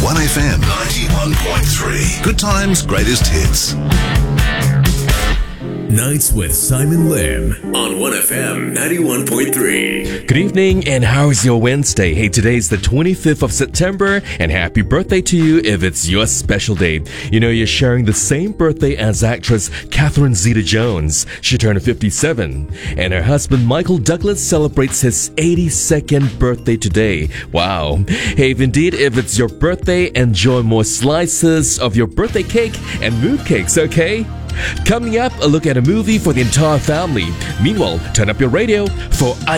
1FM 91.3. Good times, greatest hits. Nights with Simon Lim on 1FM 91.3. Good evening, and how's your Wednesday? Hey, today's the 25th of September, and happy birthday to you if it's your special day. You know, you're sharing the same birthday as actress Catherine Zeta-Jones. She turned 57, and her husband Michael Douglas celebrates his 82nd birthday today. Wow. Hey, if it's your birthday, enjoy more slices of your birthday cake and mooncakes, okay? Coming up, a look at a movie for the entire family. Meanwhile, turn up your radio for